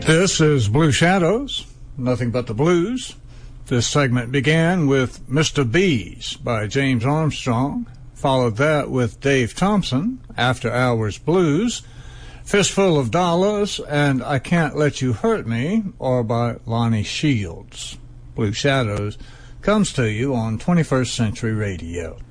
This is Blue Shadows, Nothing But the Blues. This segment began with Mr. B's by James Armstrong, followed that with Dave Thompson, After Hours Blues, Fistful of Dollars, and I Can't Let You Hurt Me, or by Lonnie Shields. Blue Shadows comes to you on 21st Century Radio.